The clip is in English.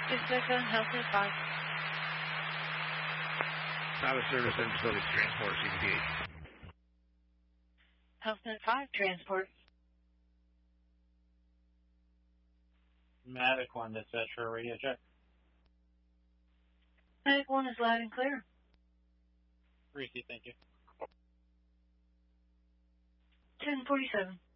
Dispatch on Hellsman 5. Out of service and facility transport, CPD. Hellsman 5, transport. Mavic 1, dispatch for a radio check. Mavic 1 is loud and clear. Receive, thank you. 1047.